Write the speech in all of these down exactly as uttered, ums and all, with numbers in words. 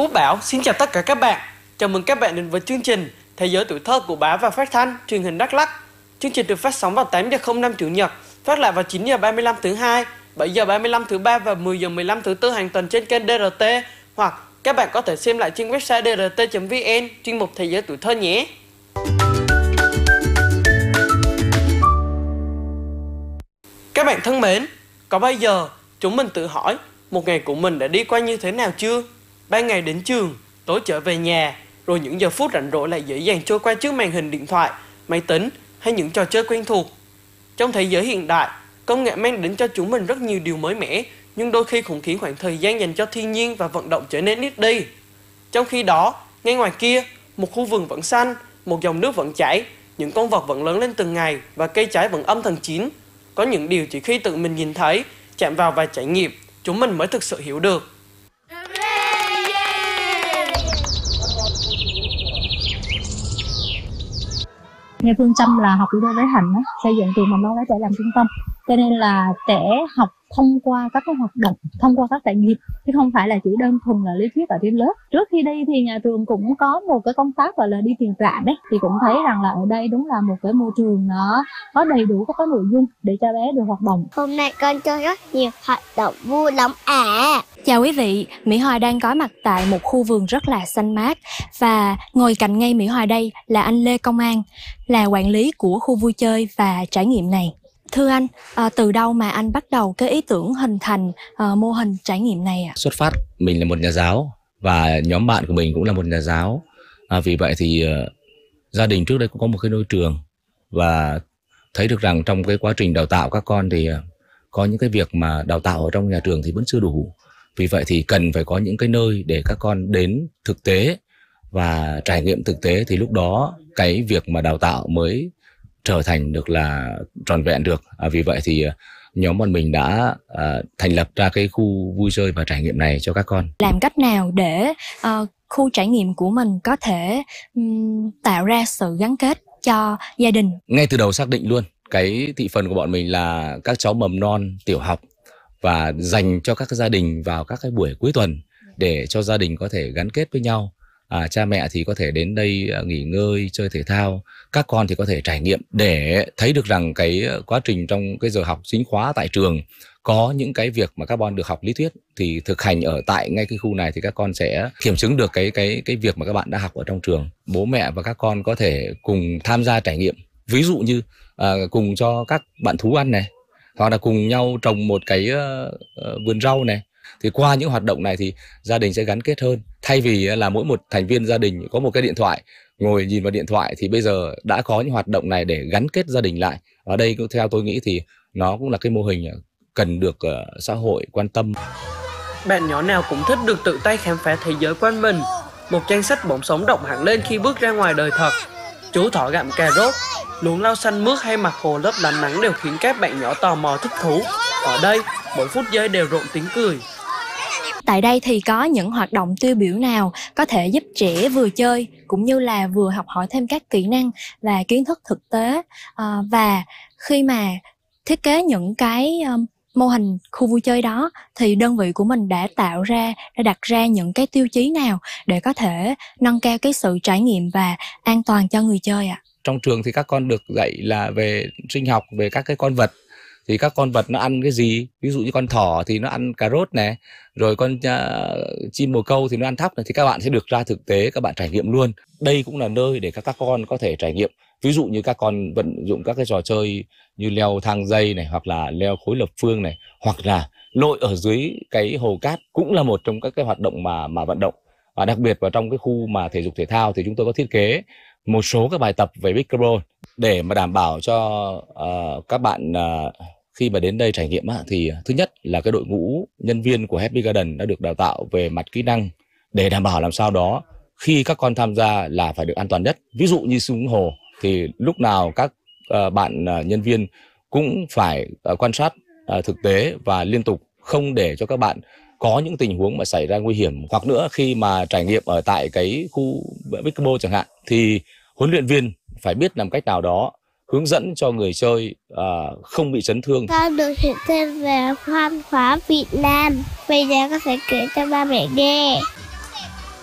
Phú Bảo xin chào tất cả các bạn. Chào mừng các bạn đến với chương trình Thế giới tuổi thơ của Bá và Phát thanh truyền hình Đắk Lắk. Chương trình được phát sóng vào tám giờ không năm Chủ nhật, phát lại vào chín giờ ba mươi lăm thứ hai, bảy giờ ba mươi lăm thứ ba và mười giờ mười lăm thứ tư hàng tuần trên kênh đê rờ tê, hoặc các bạn có thể xem lại trên website đê rờ tê chấm vê en chuyên mục Thế giới tuổi thơ nhé. Các bạn thân mến, có bao giờ chúng mình tự hỏi một ngày của mình đã đi qua như thế nào chưa? Ban ngày đến trường, tối trở về nhà, rồi những giờ phút rảnh rỗi lại dễ dàng trôi qua trước màn hình điện thoại, máy tính hay những trò chơi quen thuộc. Trong thế giới hiện đại, công nghệ mang đến cho chúng mình rất nhiều điều mới mẻ, nhưng đôi khi cũng khiến khoảng thời gian dành cho thiên nhiên và vận động trở nên ít đi. Trong khi đó, ngay ngoài kia, một khu vườn vẫn xanh, một dòng nước vẫn chảy, những con vật vẫn lớn lên từng ngày và cây trái vẫn âm thầm chín. Có những điều chỉ khi tự mình nhìn thấy, chạm vào và trải nghiệm, chúng mình mới thực sự hiểu được. Nghe phương châm là học đi đôi với hành, á, xây dựng từ mầm non đến trẻ làm trung tâm, cho nên là trẻ học thông qua các cái hoạt động, thông qua các trải nghiệm, chứ không phải là chỉ đơn thuần là lý thuyết ở trên lớp. Trước khi đi thì nhà trường cũng có một cái công tác gọi là đi tiền trạm đấy, thì cũng thấy rằng là ở đây đúng là một cái môi trường nó có đầy đủ các cái nội dung để cho bé được hoạt động. Hôm nay con chơi rất nhiều hoạt động vui lắm à. Chào quý vị, Mỹ Hòa đang có mặt tại một khu vườn rất là xanh mát, và ngồi cạnh ngay Mỹ Hòa đây là anh Lê Công An, là quản lý của khu vui chơi và trải nghiệm này. Thưa anh, à, từ đâu mà anh bắt đầu cái ý tưởng hình thành à, mô hình trải nghiệm này ạ? Xuất phát mình là một nhà giáo và nhóm bạn của mình cũng là một nhà giáo, à, vì vậy thì uh, gia đình trước đây cũng có một cái ngôi trường, và thấy được rằng trong cái quá trình đào tạo các con thì uh, có những cái việc mà đào tạo ở trong nhà trường thì vẫn chưa đủ. Vì vậy thì cần phải có những cái nơi để các con đến thực tế và trải nghiệm thực tế, thì lúc đó cái việc mà đào tạo mới trở thành được là trọn vẹn được. À, vì vậy thì nhóm bọn mình đã uh, thành lập ra cái khu vui chơi và trải nghiệm này cho các con. Làm cách nào để uh, khu trải nghiệm của mình có thể um, tạo ra sự gắn kết cho gia đình? Ngay từ đầu xác định luôn cái thị phần của bọn mình là các cháu mầm non, tiểu học, và dành cho các gia đình vào các cái buổi cuối tuần để cho gia đình có thể gắn kết với nhau. À, cha mẹ thì có thể đến đây nghỉ ngơi, chơi thể thao, các con thì có thể trải nghiệm để thấy được rằng cái quá trình trong cái giờ học chính khóa tại trường có những cái việc mà các con được học lý thuyết thì thực hành ở tại ngay cái khu này, thì các con sẽ kiểm chứng được cái cái cái việc mà các bạn đã học ở trong trường. Bố mẹ và các con có thể cùng tham gia trải nghiệm, ví dụ như à, cùng cho các bạn thú ăn này, hoặc là cùng nhau trồng một cái uh, uh, vườn rau này. Thì qua những hoạt động này thì gia đình sẽ gắn kết hơn. Thay vì là mỗi một thành viên gia đình có một cái điện thoại, ngồi nhìn vào điện thoại, thì bây giờ đã có những hoạt động này để gắn kết gia đình lại. Ở đây theo tôi nghĩ thì nó cũng là cái mô hình cần được uh, xã hội quan tâm. Bạn nhỏ nào cũng thích được tự tay khám phá thế giới quanh mình. Một trang sách bỗng sống động hẳn lên khi bước ra ngoài đời thật. Chú thỏ gặm cà rốt, luống rau xanh mướt hay mặt hồ lấp lánh nắng đều khiến các bạn nhỏ tò mò thích thú. Ở đây, mỗi phút giây đều rộn tiếng cười. Tại đây thì có những hoạt động tiêu biểu nào có thể giúp trẻ vừa chơi cũng như là vừa học hỏi thêm các kỹ năng và kiến thức thực tế, à, và khi mà thiết kế những cái um, mô hình khu vui chơi đó thì đơn vị của mình đã tạo ra, đã đặt ra những cái tiêu chí nào để có thể nâng cao cái sự trải nghiệm và an toàn cho người chơi ạ? À? Trong trường thì các con được dạy là về sinh học, về các cái con vật. Thì các con vật nó ăn cái gì? Ví dụ như con thỏ thì nó ăn cà rốt này, rồi con uh, chim bồ câu thì nó ăn thóc này. Thì các bạn sẽ được ra thực tế, các bạn trải nghiệm luôn. Đây cũng là nơi để các, các con có thể trải nghiệm. Ví dụ như các con vận dụng các cái trò chơi như leo thang dây này, hoặc là leo khối lập phương này, hoặc là lội ở dưới cái hồ cát, cũng là một trong các cái hoạt động mà mà vận động. Và đặc biệt vào trong cái khu mà thể dục thể thao thì chúng tôi có thiết kế một số các bài tập về pickleball để mà đảm bảo cho uh, các bạn uh, khi mà đến đây trải nghiệm á, thì thứ nhất là cái đội ngũ nhân viên của Happy Garden đã được đào tạo về mặt kỹ năng để đảm bảo làm sao đó khi các con tham gia là phải được an toàn nhất. Ví dụ như xuống hồ thì lúc nào các uh, bạn uh, nhân viên cũng phải uh, quan sát uh, thực tế và liên tục, không để cho các bạn có những tình huống mà xảy ra nguy hiểm. Hoặc nữa khi mà trải nghiệm ở tại cái khu pickleball chẳng hạn, thì huấn luyện viên phải biết làm cách nào đó hướng dẫn cho người chơi uh, không bị chấn thương. Con được hiểu thêm về văn hóa Việt Nam. Bây giờ con sẽ kể cho ba mẹ nghe.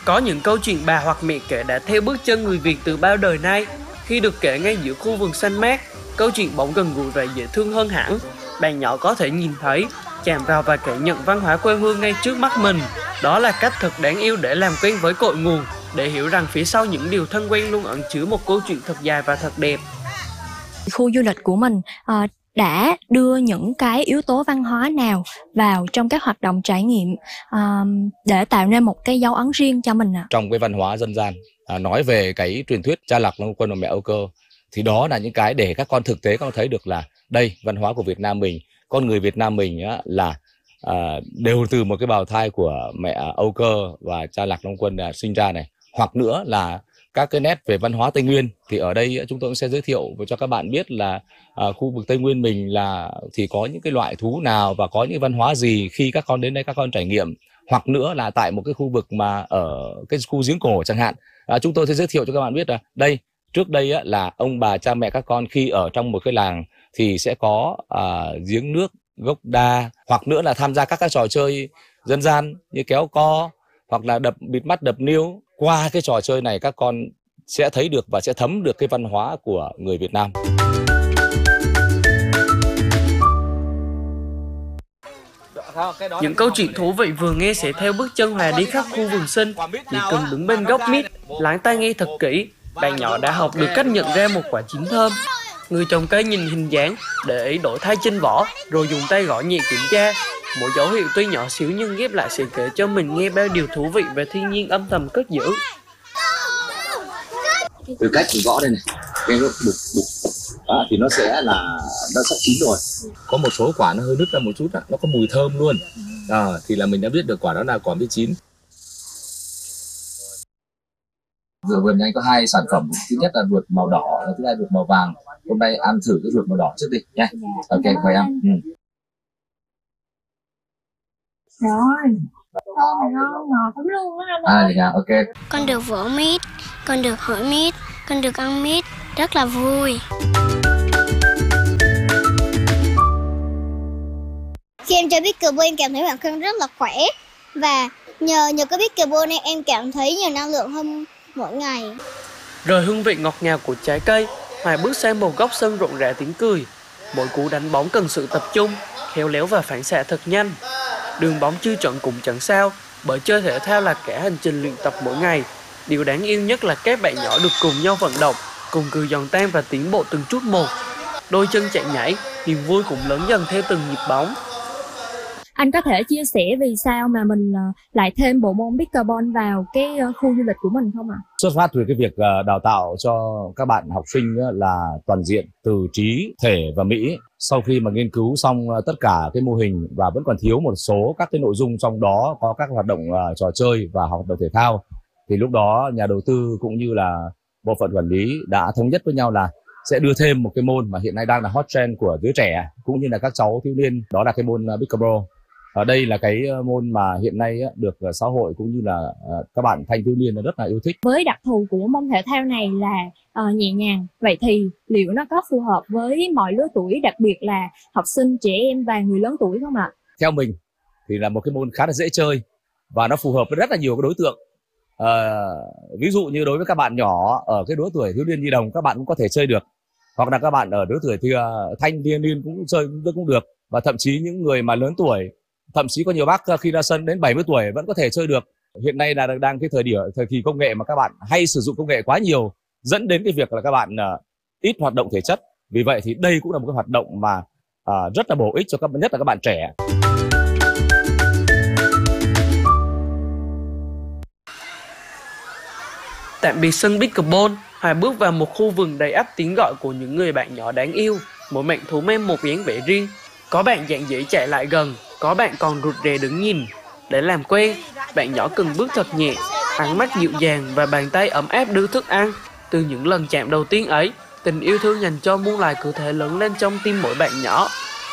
Có những câu chuyện bà hoặc mẹ kể đã theo bước chân người Việt từ bao đời nay. Khi được kể ngay giữa khu vườn xanh mát, câu chuyện bỗng gần gũi và dễ thương hơn hẳn. Bạn nhỏ có thể nhìn thấy, chạm vào và cảm nhận văn hóa quê hương ngay trước mắt mình. Đó là cách thật đáng yêu để làm quen với cội nguồn, để hiểu rằng phía sau những điều thân quen luôn ẩn chứa một câu chuyện thật dài và thật đẹp. Khu du lịch của mình uh, đã đưa những cái yếu tố văn hóa nào vào trong các hoạt động trải nghiệm uh, để tạo nên một cái dấu ấn riêng cho mình ạ? Trong cái văn hóa dân gian, à, nói về cái truyền thuyết cha Lạc Long Quân và mẹ Âu Cơ, thì đó là những cái để các con thực tế các con thấy được là đây văn hóa của Việt Nam mình, con người Việt Nam mình á, là à, đều từ một cái bào thai của mẹ Âu Cơ và cha Lạc Long Quân là sinh ra này. Hoặc nữa là các cái nét về văn hóa Tây Nguyên, thì ở đây chúng tôi cũng sẽ giới thiệu cho các bạn biết là à, khu vực Tây Nguyên mình là thì có những cái loại thú nào và có những văn hóa gì khi các con đến đây các con trải nghiệm. Hoặc nữa là tại một cái khu vực mà ở cái khu giếng cổ chẳng hạn, à, chúng tôi sẽ giới thiệu cho các bạn biết là đây trước đây á, là ông bà cha mẹ các con khi ở trong một cái làng thì sẽ có à, giếng nước gốc đa, hoặc nữa là tham gia các cái trò chơi dân gian như kéo co hoặc là đập bịt mắt đập niêu. Qua cái trò chơi này các con sẽ thấy được và sẽ thấm được cái văn hóa của người Việt Nam. Những câu chuyện thú vị vừa nghe sẽ theo bước chân Hòa đi khắp khu vườn xinh. Chỉ cần đứng bên gốc mít, lắng tai nghe thật kỹ, bạn nhỏ đã học được cách nhận ra một quả chín thơm. Người trồng cây nhìn hình dáng, để ý đổi thay trên vỏ, rồi dùng tay gõ nhẹ kiểm tra. Mỗi dấu hiệu tuy nhỏ xíu nhưng ghép lại sẽ kể cho mình nghe bao điều thú vị về thiên nhiên âm thầm cất giữ. Từ cách mình gõ đây này, cái bục bục đó, thì nó sẽ là nó sắp chín rồi. Có một số quả nó hơi nứt ra một chút, nó có mùi thơm luôn. À, thì là mình đã biết được quả đó là quả mới chín. Vừa vườn anh có hai sản phẩm, thứ nhất là ruột màu đỏ, thứ hai ruột màu vàng. Hôm nay ăn thử cái ruột màu đỏ trước đi nha. Ok, mời em. Ừ. Rồi, thơm ngon, ngọt lắm luôn á anh ơi. À, dạ, ok. Con được vỗ mít, con được hỏi mít, con được ăn mít, rất là vui. Khi em chơi pickleball em cảm thấy bản thân rất là khỏe. Và nhờ nhờ cái pickleball này em cảm thấy nhiều năng lượng hơn mỗi ngày. Rồi hương vị ngọt ngào của trái cây, Hoài bước sang một góc sân rộn rã tiếng cười. Mỗi cú đánh bóng cần sự tập trung, khéo léo và phản xạ thật nhanh. Đường bóng chưa chuẩn cũng chẳng sao, bởi chơi thể thao là cả hành trình luyện tập mỗi ngày. Điều đáng yêu nhất là các bạn nhỏ được cùng nhau vận động, cùng cười giòn tan và tiến bộ từng chút một. Đôi chân chạy nhảy, niềm vui cũng lớn dần theo từng nhịp bóng. Anh có thể chia sẻ vì sao mà mình lại thêm bộ môn pickleball vào cái khu du lịch của mình không ạ? Xuất phát từ cái việc đào tạo cho các bạn học sinh là toàn diện từ trí, thể và mỹ. Sau khi mà nghiên cứu xong tất cả cái mô hình và vẫn còn thiếu một số các cái nội dung, trong đó có các hoạt động trò chơi và hoạt động thể thao, thì lúc đó nhà đầu tư cũng như là bộ phận quản lý đã thống nhất với nhau là sẽ đưa thêm một cái môn mà hiện nay đang là hot trend của giới trẻ cũng như là các cháu thiếu niên, đó là cái môn pickleball. Ở đây là cái môn mà hiện nay được xã hội cũng như là các bạn thanh thiếu niên rất là yêu thích. Với đặc thù của môn thể thao này là uh, nhẹ nhàng, vậy thì liệu nó có phù hợp với mọi lứa tuổi, đặc biệt là học sinh, trẻ em và người lớn tuổi không ạ? Theo mình thì là một cái môn khá là dễ chơi và nó phù hợp với rất là nhiều cái đối tượng. Uh, ví dụ như đối với các bạn nhỏ ở cái lứa tuổi thiếu niên nhi đồng, các bạn cũng có thể chơi được, hoặc là các bạn ở lứa tuổi thì uh, thanh thiếu niên cũng chơi cũng, cũng được, và thậm chí những người mà lớn tuổi, thậm chí có nhiều bác khi ra sân đến bảy mươi tuổi vẫn có thể chơi được. Hiện nay là đang cái thời điểm thời kỳ công nghệ mà các bạn hay sử dụng công nghệ quá nhiều, dẫn đến cái việc là các bạn uh, ít hoạt động thể chất. Vì vậy thì đây cũng là một cái hoạt động mà uh, rất là bổ ích cho các nhất là các bạn trẻ. Tạm biệt sân pickleball, Hoài bước vào một khu vườn đầy ắp tiếng gọi của những người bạn nhỏ đáng yêu. Mỗi bạn thú mang một dáng vẻ riêng. Có bạn dạn dĩ chạy lại gần, có bạn còn rụt rè đứng nhìn. Để làm quen, bạn nhỏ cần bước thật nhẹ, ánh mắt dịu dàng và bàn tay ấm áp đưa thức ăn. Từ những lần chạm đầu tiên ấy, tình yêu thương dành cho muôn loài cứ thế lớn lên trong tim mỗi bạn nhỏ.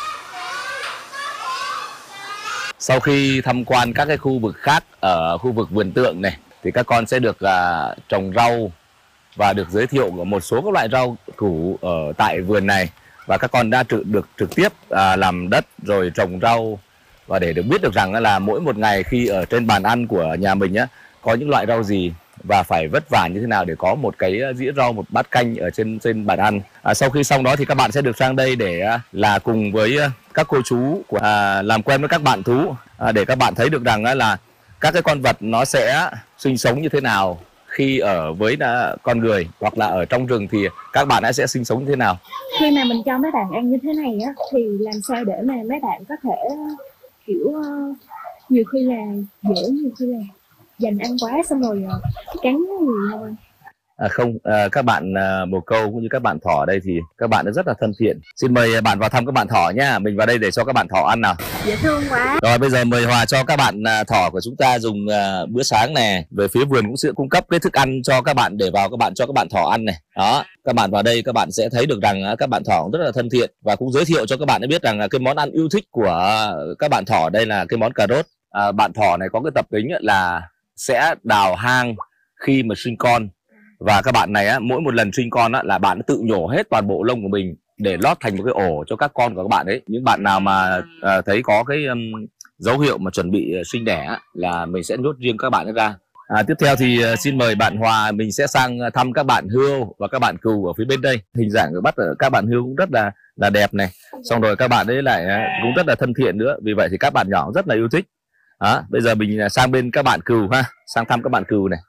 Sau khi tham quan các cái khu vực khác ở khu vực vườn tượng này, thì các con sẽ được uh, trồng rau và được giới thiệu một số các loại rau củ ở tại vườn này. Và các con đã tự, được trực tiếp uh, làm đất rồi trồng rau, và để được biết được rằng là mỗi một ngày khi ở trên bàn ăn của nhà mình á, có những loại rau gì và phải vất vả như thế nào để có một cái dĩa rau, một bát canh ở trên trên bàn ăn. À, sau khi xong đó thì các bạn sẽ được sang đây để là cùng với các cô chú của à, làm quen với các bạn thú, à, để các bạn thấy được rằng là các cái con vật nó sẽ sinh sống như thế nào khi ở với con người, hoặc là ở trong rừng thì các bạn ấy sẽ sinh sống như thế nào. Khi mà mình cho mấy bạn ăn như thế này á, thì làm sao để mà mấy bạn có thể kiểu uh, nhiều khi là dễ, nhiều khi là dành ăn quá xong rồi uh, cắn nhiều thôi. À, không, à, các bạn à, bồ câu cũng như các bạn thỏ ở đây thì các bạn rất là thân thiện. Xin mời bạn vào thăm các bạn thỏ nhá. Mình vào đây để cho các bạn thỏ ăn nào. Dễ thương quá. Rồi bây giờ mời Hòa cho các bạn à, thỏ của chúng ta dùng à, bữa sáng này. Về phía vườn cũng sẽ cung cấp cái thức ăn cho các bạn để vào các bạn cho các bạn thỏ ăn này. Đó, các bạn vào đây các bạn sẽ thấy được rằng à, các bạn thỏ cũng rất là thân thiện, và cũng giới thiệu cho các bạn biết rằng là cái món ăn yêu thích của các bạn thỏ đây là cái món cà rốt. À, bạn thỏ này có cái tập tính là sẽ đào hang khi mà sinh con. Và các bạn này á, mỗi một lần sinh con á, là bạn tự nhổ hết toàn bộ lông của mình để lót thành một cái ổ cho các con của các bạn ấy. Những bạn nào mà à, thấy có cái um, dấu hiệu mà chuẩn bị sinh đẻ á, là mình sẽ nhốt riêng các bạn ấy ra. À, tiếp theo thì uh, xin mời bạn Hòa, mình sẽ sang thăm các bạn hươu và các bạn cừu ở phía bên đây. Hình dạng của bắt các bạn hươu cũng rất là là đẹp này. Xong rồi các bạn ấy lại cũng rất là thân thiện nữa. Vì vậy thì các bạn nhỏ cũng rất là yêu thích. À, bây giờ mình sang bên các bạn cừu ha, sang thăm các bạn cừu này.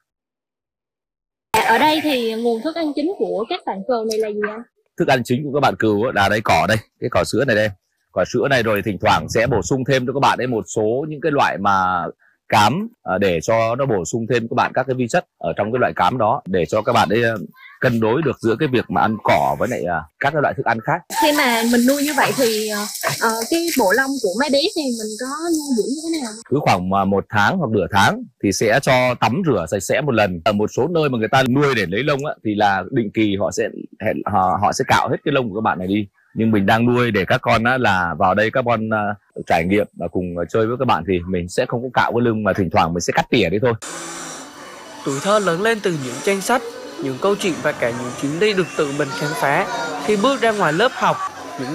Ở đây thì nguồn thức ăn chính của các bạn cừu này là gì anh? Thức ăn chính của các bạn cừu là đây cỏ đây, cái cỏ sữa này đây. Cỏ sữa này rồi thỉnh thoảng sẽ bổ sung thêm cho các bạn ấy một số những cái loại mà cám để cho nó bổ sung thêm các bạn các cái vi chất ở trong cái loại cám đó để cho các bạn ấy cân đối được giữa cái việc mà ăn cỏ với lại các cái loại thức ăn khác. Khi mà mình nuôi như vậy thì uh, cái bộ lông của mấy bé thì mình có nuôi dưỡng như thế nào? Cứ khoảng một tháng hoặc nửa tháng thì sẽ cho tắm rửa sạch sẽ một lần. Ở một số nơi mà người ta nuôi để lấy lông á, thì là định kỳ họ sẽ họ, họ sẽ cạo hết cái lông của các bạn này đi. Nhưng mình đang nuôi để các con á, là vào đây các con uh, trải nghiệm và cùng chơi với các bạn thì mình sẽ không có cạo cái lưng, mà thỉnh thoảng mình sẽ cắt tỉa đi thôi. Tuổi thơ lớn lên từ những trang sách, những câu chuyện và cả những chuyến đi được tự mình khám phá. Khi bước ra ngoài lớp học,